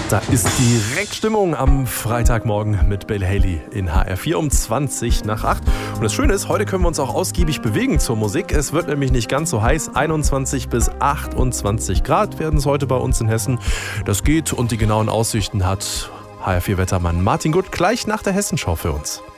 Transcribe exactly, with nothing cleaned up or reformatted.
Da ist direkt Stimmung am Freitagmorgen mit Bill Haley in H R vier um zwanzig nach acht. Und das Schöne ist, heute können wir uns auch ausgiebig bewegen zur Musik. Es wird nämlich nicht ganz so heiß. einundzwanzig bis achtundzwanzig Grad werden es heute bei uns in Hessen. Das geht und die genauen Aussichten hat H R vier Wettermann Martin Gutt gleich nach der Hessenschau für uns.